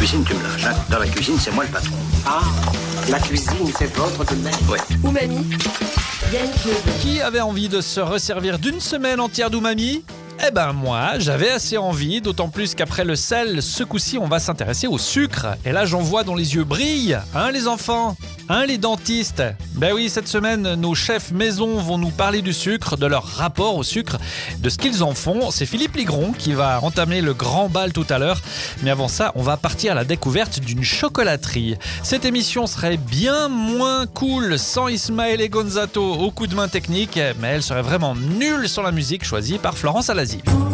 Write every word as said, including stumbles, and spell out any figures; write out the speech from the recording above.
cuisine, tu me lâches. Hein. Dans la cuisine, c'est moi le patron. Ah, la cuisine, c'est votre domaine. Ouais. Umami, Yannick Neveu. Qui avait envie de se resservir d'une semaine entière d'umami ? Eh ben moi, j'avais assez envie, d'autant plus qu'après le sel, ce coup-ci, on va s'intéresser au sucre. Et là, j'en vois dont les yeux brillent. Hein, les enfants ? Hein, les dentistes ? Ben oui, cette semaine, nos chefs maison vont nous parler du sucre, de leur rapport au sucre, de ce qu'ils en font. C'est Philippe Ligron qui va entamer le grand bal tout à l'heure. Mais avant ça, on va partir à la découverte d'une chocolaterie. Cette émission serait bien moins cool sans Ismaël et Gonzato au coup de main technique, mais elle serait vraiment nulle sans la musique choisie par Florence Alazi.